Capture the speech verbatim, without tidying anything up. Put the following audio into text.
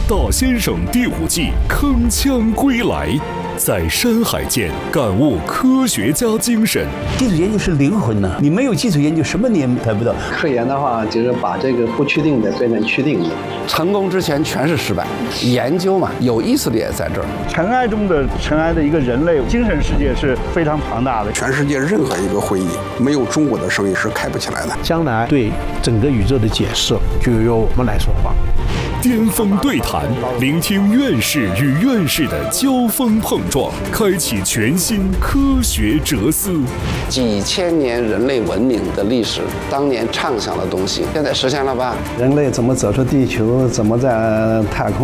大先生第五季铿锵归来，在山海间感悟科学家精神。 基础研究是灵魂呢、啊，你没有基础研究，什么你也猜不到。 科研的话，就是把这个不确定的变成确定的。 成功之前全是失败，研究嘛，有意思的也在这儿。 尘埃中的尘埃的一个人类精神世界是非常庞大的。 全世界任何一个会议，没有中国的声音是开不起来的。 将来对整个宇宙的解释，就由我们来说话。 巅峰对谈，聆听院士与院士的交锋碰撞，开启全新科学哲思。 几千年人类文明的历史，当年畅想的东西，现在实现了吧？ 人类怎么走出地球，怎么在太空